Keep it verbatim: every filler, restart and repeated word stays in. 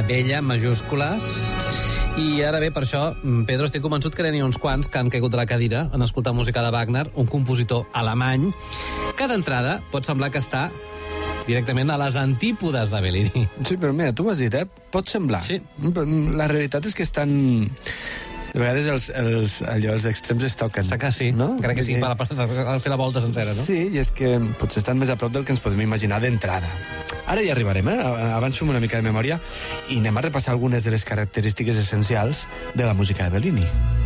Bella, en majúscules. I ara bé, per això, Pedro, estic convençut que n'hi ha uns quants que han caigut de la cadira en escoltar música de Wagner, un compositor alemany, que d'entrada pot semblar que està directament a les antípodes de Bellini. Sí, però mira, tu m'has dit, eh? Pot semblar. Sí. La realitat és que estan... De vegades els, els, allò, els extrems es toquen. Sé que sí, no? Crec que sí, per, per, per fer la volta sencera, no? Sí, i és que potser estan més a prop del que ens podem imaginar d'entrada. Ara hi arribarem, eh? Abans fem una mica de memòria i anem a repassar algunes de les característiques essencials de la música de Bellini.